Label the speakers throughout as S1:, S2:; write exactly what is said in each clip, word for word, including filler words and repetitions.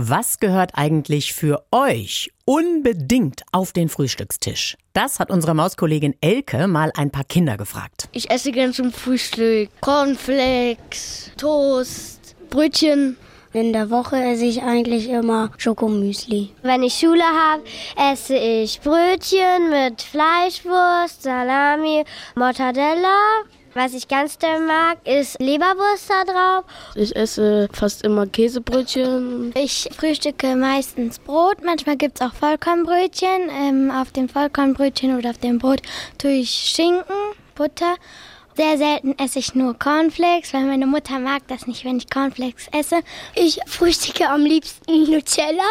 S1: Was gehört eigentlich für euch unbedingt auf den Frühstückstisch? Das hat unsere Mauskollegin Elke mal ein paar Kinder gefragt.
S2: Ich esse gern zum Frühstück Cornflakes, Toast, Brötchen.
S3: In der Woche esse ich eigentlich immer Schokomüsli.
S4: Wenn ich Schule habe, esse ich Brötchen mit Fleischwurst, Salami, Mortadella. Was ich ganz doll mag, ist Leberwurst da drauf.
S2: Ich esse fast immer Käsebrötchen.
S5: Ich frühstücke meistens Brot, manchmal gibt es auch Vollkornbrötchen. Ähm, auf dem Vollkornbrötchen oder auf dem Brot tue ich Schinken, Butter. Sehr selten esse ich nur Cornflakes, weil meine Mutter mag das nicht, wenn ich Cornflakes esse.
S3: Ich frühstücke am liebsten Nutella.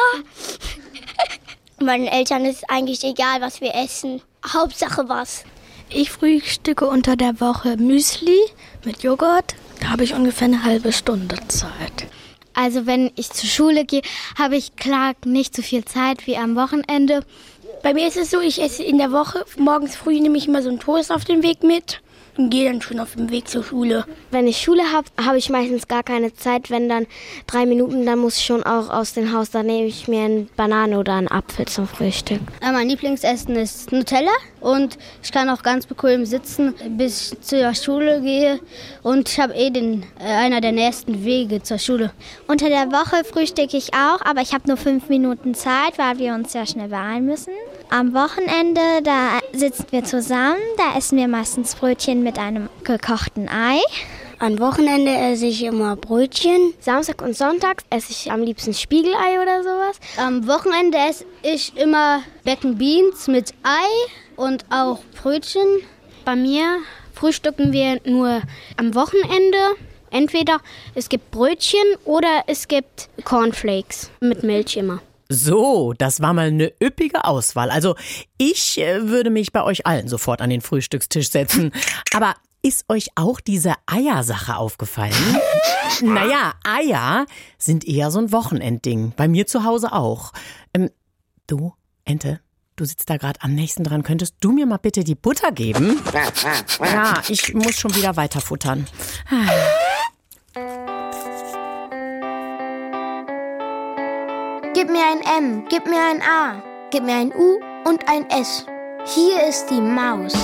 S3: Meinen Eltern ist eigentlich egal, was wir essen. Hauptsache was.
S5: Ich frühstücke unter der Woche Müsli mit Joghurt.
S2: Da habe ich ungefähr eine halbe Stunde Zeit.
S5: Also wenn ich zur Schule gehe, habe ich klar nicht so viel Zeit wie am Wochenende.
S3: Bei mir ist es so, ich esse in der Woche, morgens früh nehme ich immer so einen Toast auf den Weg mit und gehe dann schon auf dem Weg zur Schule.
S4: Wenn ich Schule habe, habe ich meistens gar keine Zeit. Wenn dann drei Minuten, dann muss ich schon auch aus dem Haus. Dann nehme ich mir eine Banane oder einen Apfel zum Frühstück.
S6: Mein Lieblingsessen ist Nutella und ich kann auch ganz bequem sitzen, bis ich zur Schule gehe. Und ich habe eh den, äh, einer der nächsten Wege zur Schule.
S5: Unter der Woche frühstücke ich auch, aber ich habe nur fünf Minuten Zeit, weil wir uns ja schnell beeilen müssen. Am Wochenende, da sitzen wir zusammen, da essen wir meistens Brötchen mit einem gekochten Ei.
S3: Am Wochenende esse ich immer Brötchen.
S4: Samstag und Sonntag esse ich am liebsten Spiegelei oder sowas.
S6: Am Wochenende esse ich immer Bacon Beans mit Ei und auch Brötchen.
S7: Bei mir frühstücken wir nur am Wochenende. Entweder es gibt Brötchen oder es gibt Cornflakes mit Milch immer.
S1: So, das war mal eine üppige Auswahl. Also ich äh, würde mich bei euch allen sofort an den Frühstückstisch setzen. Aber ist euch auch diese Eiersache aufgefallen? Naja, Eier sind eher so ein Wochenendding. Bei mir zu Hause auch. Ähm, du, Ente, du sitzt da gerade am nächsten dran. Könntest du mir mal bitte die Butter geben? Ja, ich muss schon wieder weiter futtern.
S5: Gib mir ein M, gib mir ein A, gib mir ein U und ein S. Hier ist die Maus.